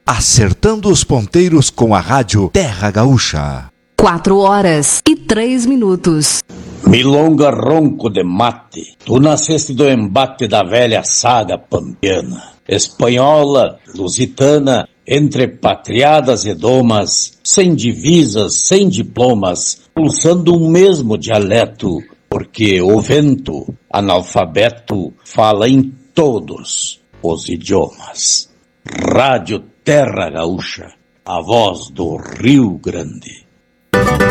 Acertando os ponteiros com a rádio Terra Gaúcha. 4h03. Milonga ronco de mate, tu nasceste do embate da velha saga pampiana, espanhola, lusitana, entre patriadas e domas, sem divisas, sem diplomas, pulsando um mesmo dialeto, porque o vento, analfabeto, fala em todos os idiomas. Rádio Terra Gaúcha, a voz do Rio Grande.